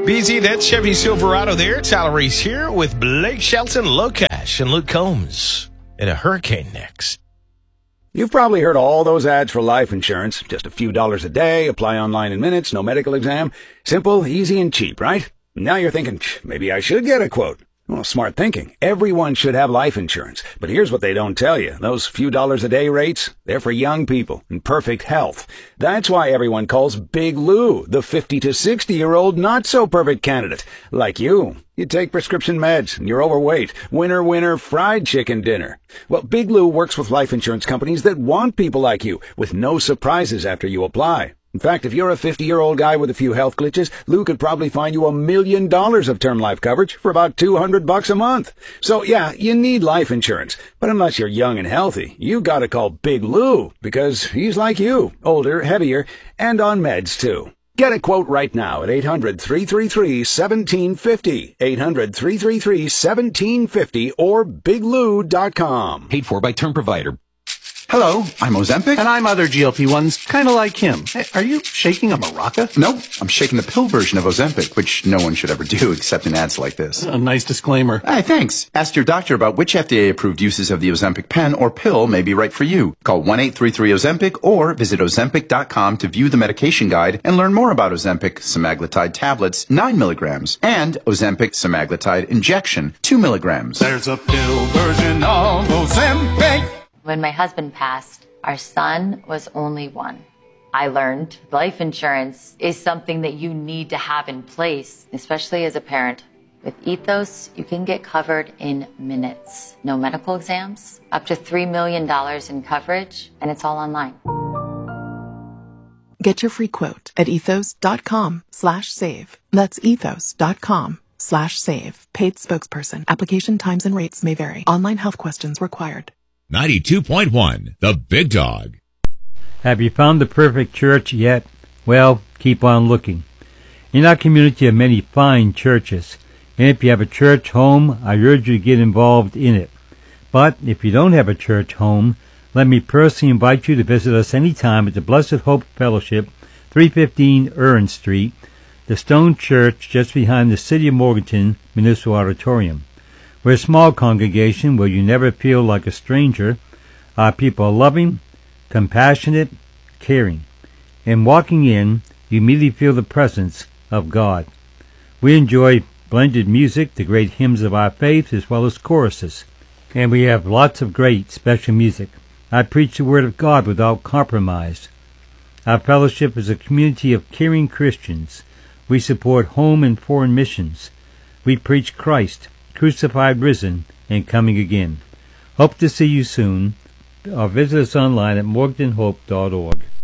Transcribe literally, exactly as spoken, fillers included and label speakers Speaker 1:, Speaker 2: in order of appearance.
Speaker 1: B Z, that's Chevy Silverado there. Tyler Reese here with Blake Shelton, Locash, and Luke Combs in a hurricane next.
Speaker 2: You've probably heard all those ads for life insurance. Just a few dollars a day, apply online in minutes, no medical exam. Simple, easy, and cheap, right? Now you're thinking, maybe I should get a quote. Well, smart thinking. Everyone should have life insurance. But here's what they don't tell you. Those few dollars a day rates, they're for young people in perfect health. That's why everyone calls Big Lou the fifty to sixty-year-old not-so-perfect candidate. Like you. You take prescription meds, and you're overweight. Winner, winner, fried chicken dinner. Well, Big Lou works with life insurance companies that want people like you, with no surprises after you apply. In fact, if you're a fifty-year-old guy with a few health glitches, Lou could probably find you a million dollars of term life coverage for about two hundred bucks a month. So yeah, you need life insurance. But unless you're young and healthy, you gotta call Big Lou, because he's like you, older, heavier, and on meds too. Get a quote right now at eight hundred, three three three, one seven five zero, eight hundred, three three three, one seven five zero, or big lou dot com.
Speaker 3: Paid for by term provider.
Speaker 4: Hello, I'm Ozempic.
Speaker 5: And I'm other G L P ones, kind of like him. Hey, are you shaking a maraca?
Speaker 4: Nope, I'm shaking the pill version of Ozempic, which no one should ever do except in ads like this.
Speaker 5: A nice disclaimer.
Speaker 4: Hey, thanks. Ask your doctor about which F D A-approved uses of the Ozempic pen or pill may be right for you. Call one eight three three Ozempic or visit ozempic dot com to view the medication guide and learn more about Ozempic semaglutide tablets, nine milligrams, and Ozempic semaglutide injection, two milligrams.
Speaker 6: There's a pill version of Ozempic.
Speaker 7: When my husband passed, our son was only one. I learned life insurance is something that you need to have in place, especially as a parent. With Ethos, you can get covered in minutes. No medical exams, up to three million dollars in coverage, and it's all online.
Speaker 8: Get your free quote at ethos dot com slash save. That's ethos dot com slash save. Paid spokesperson. Application times and rates may vary. Online health questions required.
Speaker 9: ninety-two point one, The Big Dog.
Speaker 10: Have you found the perfect church yet? Well, keep on looking. In our community are many fine churches, and if you have a church home, I urge you to get involved in it. But if you don't have a church home, let me personally invite you to visit us anytime at the Blessed Hope Fellowship, three fifteen Earn Street, the Stone Church just behind the City of Morganton Municipal Auditorium. We're a small congregation where you never feel like a stranger. Our people are loving, compassionate, caring. And walking in, you immediately feel the presence of God. We enjoy blended music, the great hymns of our faith, as well as choruses. And we have lots of great special music. I preach the Word of God without compromise. Our fellowship is a community of caring Christians. We support home and foreign missions. We preach Christ, crucified, risen, and coming again. Hope to see you soon, or visit us online at morgan hope dot org.